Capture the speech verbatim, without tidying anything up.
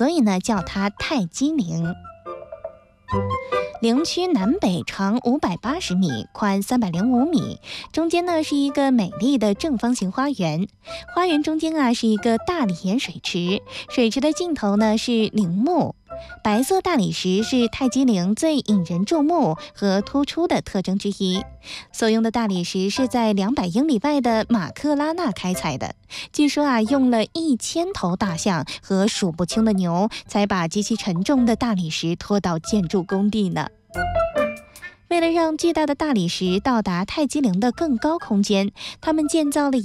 所以呢叫它泰姬陵。陵区南北长五百八十米，宽三百零五米，中间呢是一个美丽的正方形花园。花园中间啊是一个大理岩水池，水池的尽头呢是陵墓。白色大理石是泰姬陵最引人注目和突出的特征之一。所用的大理石是在两百英里外的马克拉纳开采的，据说啊用了一千头大象和数不清的牛，才把极其沉重的大理石拖到建筑工地呢。为了让巨大的大理石到达泰姬陵的更高空间，他们建造了